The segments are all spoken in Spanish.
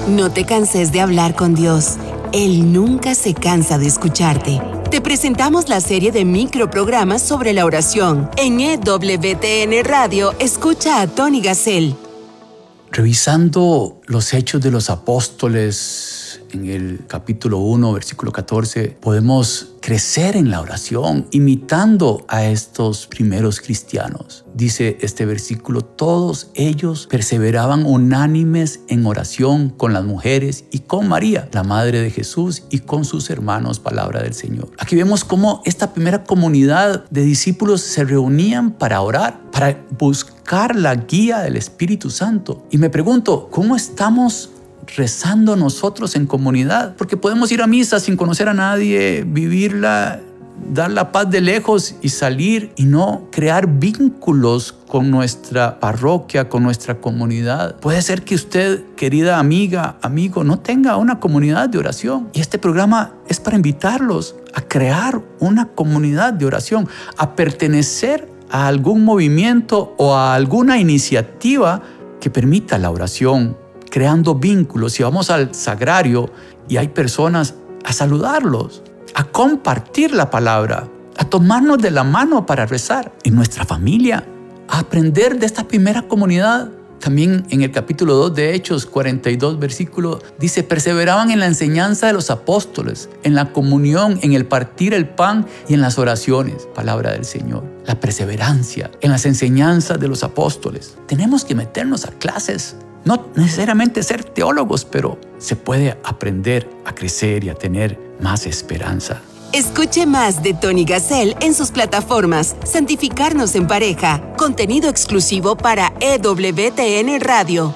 No te canses de hablar con Dios. Él nunca se cansa de escucharte. Te presentamos la serie de microprogramas sobre la oración. En EWTN Radio, escucha a Tony Gassel. Revisando los Hechos de los Apóstoles, en el capítulo 1, versículo 14, podemos crecer en la oración, imitando a estos primeros cristianos. Dice este versículo: todos ellos perseveraban unánimes en oración con las mujeres y con María, la madre de Jesús, y con sus hermanos. Palabra del Señor. Aquí vemos cómo esta primera comunidad de discípulos se reunían para orar, para buscar la guía del Espíritu Santo. Y me pregunto, ¿cómo estamos rezando nosotros en comunidad? Porque podemos ir a misa sin conocer a nadie, vivirla, dar la paz de lejos y salir y no crear vínculos con nuestra parroquia, con nuestra comunidad. Puede ser que usted, querida amiga, amigo, no tenga una comunidad de oración. Y este programa es para invitarlos a crear una comunidad de oración, a pertenecer a algún movimiento o a alguna iniciativa que permita la oración, creando vínculos. Si vamos al sagrario y hay personas, a saludarlos, a compartir la palabra, a tomarnos de la mano para rezar. En nuestra familia, a aprender de esta primera comunidad. También en el capítulo 2 de Hechos 42, versículo, dice: perseveraban en la enseñanza de los apóstoles, en la comunión, en el partir el pan y en las oraciones. Palabra del Señor. La perseverancia en las enseñanzas de los apóstoles. Tenemos que meternos a clases. No necesariamente ser teólogos, pero se puede aprender a crecer y a tener más esperanza. Escuche más de Tony Gassel en sus plataformas Santificarnos en Pareja, contenido exclusivo para EWTN Radio.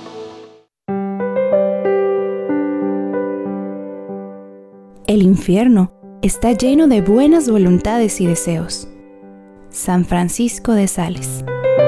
El infierno está lleno de buenas voluntades y deseos. San Francisco de Sales.